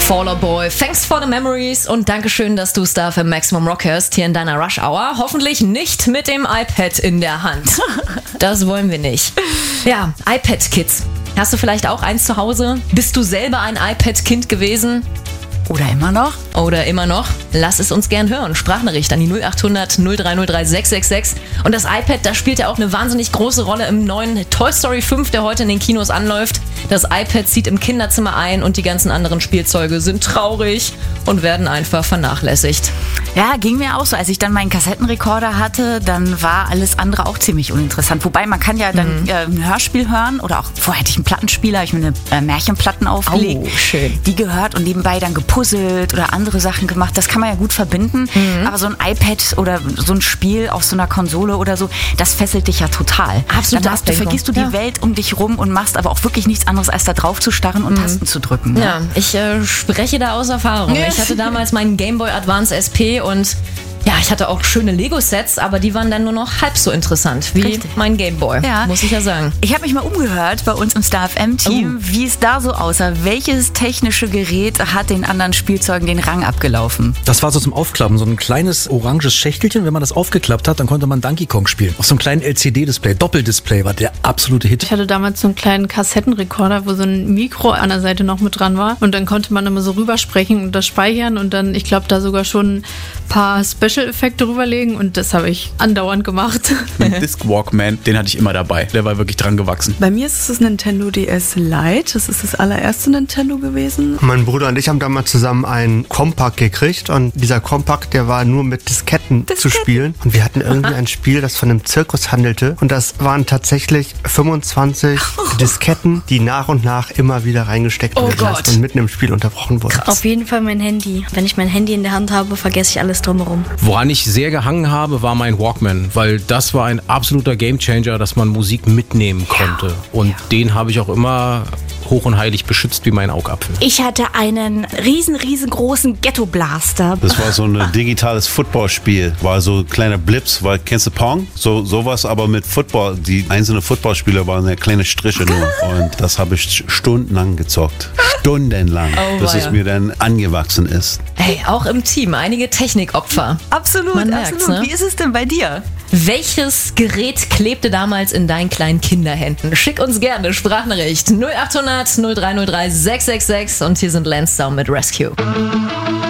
Fall Out Boy, thanks for the memories und Dankeschön, dass du Star für Maximum Rock hörst hier in deiner Rush Hour. Hoffentlich nicht mit dem iPad in der Hand. Das wollen wir nicht. Ja, iPad-Kids. Hast du vielleicht auch eins zu Hause? Bist du selber ein iPad-Kind gewesen? Oder immer noch? Lass es uns gern hören. Sprachnachricht an die 0800 0303 666. Und das iPad, das spielt ja auch eine wahnsinnig große Rolle im neuen Toy Story 5, der heute in den Kinos anläuft. Das iPad zieht im Kinderzimmer ein und die ganzen anderen Spielzeuge sind traurig und werden einfach vernachlässigt. Ja, ging mir auch so. Als ich dann meinen Kassettenrekorder hatte, dann war alles andere auch ziemlich uninteressant. Wobei, man kann ja dann ein Hörspiel hören oder auch, vorher hatte ich einen Plattenspieler, ich mir eine Märchenplatten aufgelegt. Oh, schön. Die gehört und nebenbei dann gepuzzelt oder andere Sachen gemacht. Das kann man ja gut verbinden. Aber so ein iPad oder so ein Spiel auf so einer Konsole oder so, das fesselt dich ja total. Absolut. Dann vergisst du die Welt um dich rum und machst aber auch wirklich nichts anderes, als da drauf zu starren und Tasten zu drücken. Ne? Ja, ich spreche da aus Erfahrung. Ich hatte damals meinen Game Boy Advance SP und ja, ich hatte auch schöne Lego-Sets, aber die waren dann nur noch halb so interessant wie mein Game Boy, muss ich ja sagen. Ich habe mich mal umgehört bei uns im Star FM-Team, wie es da so aussah. Welches technische Gerät hat den anderen Spielzeugen den Rang abgelaufen? Das war so zum Aufklappen, so ein kleines oranges Schächtelchen. Wenn man das aufgeklappt hat, dann konnte man Donkey Kong spielen. Auf so einem kleinen LCD-Display, Doppeldisplay war der absolute Hit. Ich hatte damals so einen kleinen Kassettenrekorder, wo so ein Mikro an der Seite noch mit dran war. Und dann konnte man immer so rübersprechen und das speichern und dann, ich glaube, da sogar schon ein paar Special-Effekte rüberlegen und das habe ich andauernd gemacht. Ein Disc Walkman, den hatte ich immer dabei. Der war wirklich dran gewachsen. Bei mir ist es das Nintendo DS Lite. Das ist das allererste Nintendo gewesen. Mein Bruder und ich haben damals zusammen einen Compact gekriegt und dieser Compact, der war nur mit Disketten zu spielen. Und wir hatten irgendwie ein Spiel, das von einem Zirkus handelte und das waren tatsächlich 25 Disketten, die nach und nach immer wieder reingesteckt wurden und mitten im Spiel unterbrochen wurden. Auf jeden Fall mein Handy. Wenn ich mein Handy in der Hand habe, vergesse ich alles drumherum. Woran ich sehr gehangen habe, war mein Walkman, weil das war ein absoluter Gamechanger, dass man Musik mitnehmen konnte. Und den habe ich auch immer hoch und heilig beschützt wie mein Augapfel. Ich hatte einen riesengroßen Ghetto-Blaster. Das war so ein digitales Footballspiel, war so kleine Blips, weil kennst du Pong? Sowas, aber mit Football. Die einzelnen Footballspieler waren ja kleine Striche nur. Und das habe ich stundenlang gezockt. Stundenlang, bis es mir dann angewachsen ist. Hey, auch im Team einige Technikopfer. Absolut, Man merkt's, ne? Wie ist es denn bei dir? Welches Gerät klebte damals in deinen kleinen Kinderhänden? Schick uns gerne eine Sprachnachricht 0800 0303 666 und hier sind Lansdowne mit Rescue.